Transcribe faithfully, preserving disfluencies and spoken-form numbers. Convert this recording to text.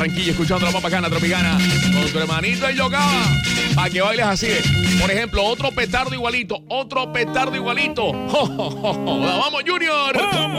Barranquilla, escuchando la más bacana tropicana con tu hermanito el Yocaba, para que bailes así. Por ejemplo, otro petardo igualito, otro petardo igualito. ¡Jo, jo, jo, jo! ¡Vamos, Junior!